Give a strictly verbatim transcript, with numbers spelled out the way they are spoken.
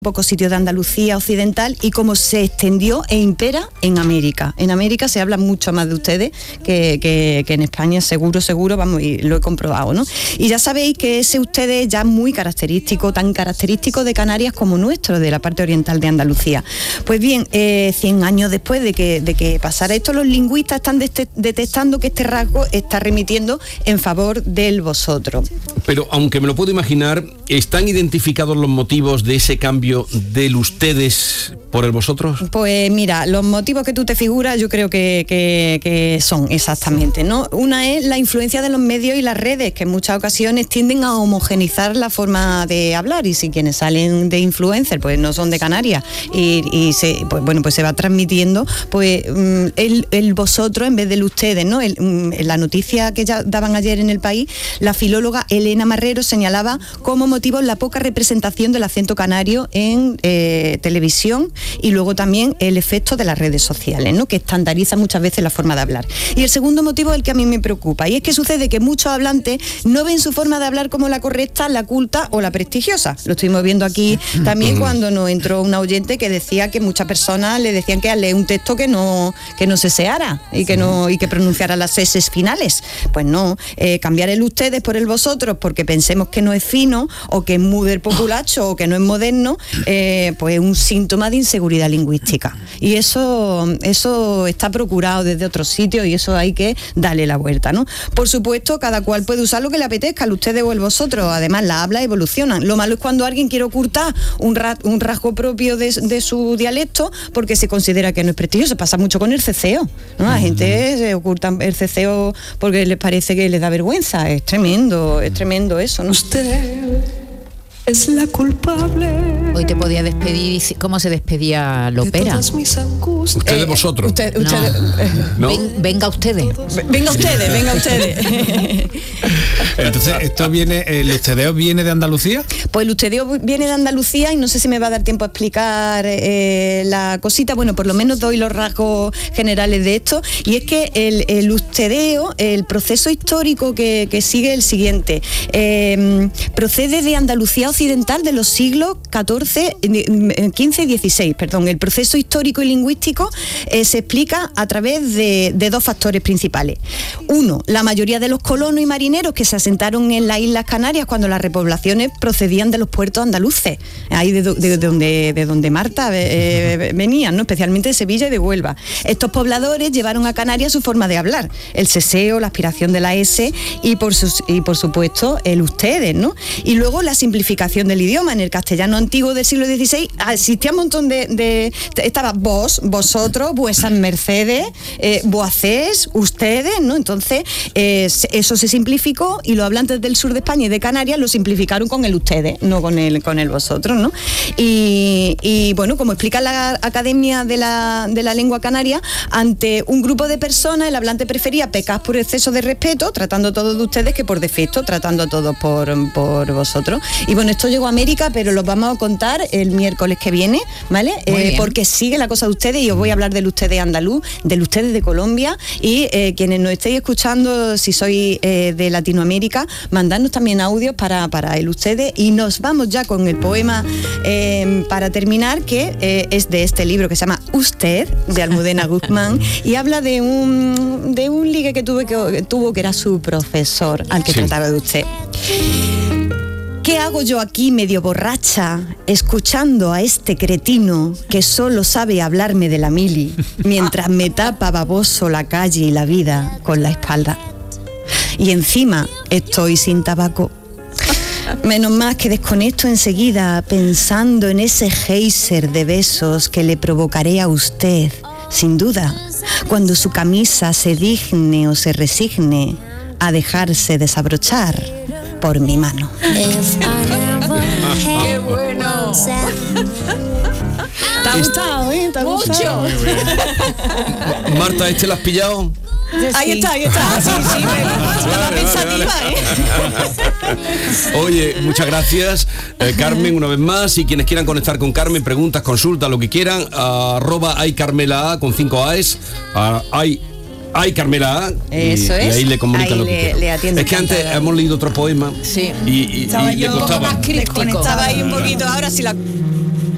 pocos sitios de Andalucía occidental y cómo se extendió e impera en América. En América se habla mucho más de ustedes que, que, que en España, seguro, seguro, vamos, y lo he comprobado, ¿no? Y ya sabéis que ese ustedes ya muy característico, tan característico de Canarias como nuestro, de la parte oriental de Andalucía. Pues bien, eh, cien años después de que, de que pasara esto, los lingüistas están de- detectando que este rasgo está remitiendo en favor del vosotros. Pero aunque me lo puedo imaginar, ¿están identificados los motivos de ese cambio del ustedes por el vosotros? Pues mira, los motivos que tú te figuras yo creo que, que, que son exactamente, ¿no? Una es la influencia de los medios y las redes, que en muchas ocasiones tienden a homogeneizar la forma de hablar, y si quienes salen de influencer pues no son de Canarias y, y se, pues, bueno, pues se va transmitiendo pues el, el vosotros en vez del ustedes, ¿no? El, la noticia que ya daban ayer en El País, la filóloga Elena Marrero señalaba como motivo la poca representación del acento canario en eh, televisión, y luego también el efecto de las redes sociales, ¿no? Que estandariza muchas veces la forma de hablar. Y el segundo motivo es el que a mí me preocupa, y es que sucede que muchos hablantes no ven su forma de hablar como la correcta, la culta o la prestigiosa. Lo estuvimos viendo aquí también cuando nos entró una oyente que decía que muchas personas le decían que al leer un texto que no, que no seseara y que no y que pronunciara las eses finales. Pues no, eh, cambiar el ustedes por el vosotros porque pensemos que no es fino o que es muder populacho o que no es moderno, eh, pues es un síntoma de inseguridad lingüística. Y eso, eso está procurado desde otros sitios y eso hay que darle la vuelta, ¿no? Por supuesto, cada cual puede usar lo que le apetezca, el ustedes o el vosotros. Además, las hablas evolucionan. Lo malo es cuando alguien quiere ocultar un, ra- un rasgo propio de, de su dialecto porque se considera que no es prestigioso. Pasa mucho con el ceceo, ¿no? La gente se oculta el ceceo porque les parece que les da vergüenza. Es tremendo, es tremendo eso, ¿no? Usted es la culpable. Hoy te podía despedir, ¿cómo se despedía Lopera? Ustedes vosotros. Usted, No. usted, ¿No? Ven- venga ustedes. venga ustedes, venga ustedes. Entonces, ¿esto viene, el ustedeo viene de Andalucía? Pues el ustedeo viene de Andalucía y no sé si me va a dar tiempo a explicar eh, la cosita. Bueno, por lo menos doy los rasgos generales de esto. Y es que el, el ustedeo, el proceso histórico que, que sigue el siguiente, eh, procede de Andalucía occidental de los siglos catorce, quince y dieciséis. Perdón. El proceso histórico y lingüístico eh, se explica a través de, de dos factores principales. Uno, la mayoría de los colonos y marineros que se asentaron en las Islas Canarias cuando las repoblaciones procedían de los puertos andaluces, ahí de, de, de donde, de donde Marta eh, venían, ¿no? Especialmente de Sevilla y de Huelva. Estos pobladores llevaron a Canarias su forma de hablar, el seseo, la aspiración de la S y por, sus, y por supuesto el ustedes, ¿no? Y luego la simplificación del idioma. En el castellano antiguo del siglo dieciséis existía un montón de... de estaba vos, vosotros, vuesas mercedes, eh, voacés, ustedes, ¿no? Entonces eh, eso se simplificó y los hablantes del sur de España y de Canarias lo simplificaron con el ustedes, no con el, con el vosotros, ¿no? Y, y bueno, como explica la Academia de la, de la Lengua Canaria, ante un grupo de personas el hablante prefería pecar por exceso de respeto, tratando todos de ustedes, que por defecto, tratando a todos por, por vosotros. Y bueno, esto llegó a América, pero lo vamos a contar el miércoles que viene, ¿vale? Eh, porque sigue la cosa de ustedes y os voy a hablar del ustedes andaluz, del ustedes de Colombia y eh, quienes nos estéis escuchando, si sois eh, de Latinoamérica, mandadnos también audios para, para el ustedes, y nos vamos ya con el poema eh, para terminar, que eh, es de este libro que se llama Usted, de Almudena Guzmán, y habla de un, de un ligue que, tuve que tuvo que era su profesor, al que Sí. trataba de usted. ¿Qué hago yo aquí medio borracha, escuchando a este cretino que solo sabe hablarme de la mili, mientras me tapa baboso la calle y la vida con la espalda? Y encima estoy sin tabaco. Menos más que desconecto enseguida pensando en ese geyser de besos que le provocaré a usted, sin duda, cuando su camisa se digne o se resigne a dejarse desabrochar por mi mano. ¡Qué bueno! ¿Te ha gustado, eh? ¿Te ha gustado? Marta, ¿este lo has pillado? Ahí está, ahí está. Sí, sí, estaba pensativa, ¿eh? Oye, muchas gracias, eh, Carmen, una vez más. Y quienes quieran conectar con Carmen, preguntas, consultas, lo que quieran, arroba hay Carmela A con cinco A's, a, hay Ay, Carmela A. Eso y, es. y ahí le comunican Ahí lo que le- quieran. le atiende Es que antes encantada. hemos leído otro poema. Sí. Y, y, y le yo costaba. más crítico. Estaba ahí un poquito, ahora sí la...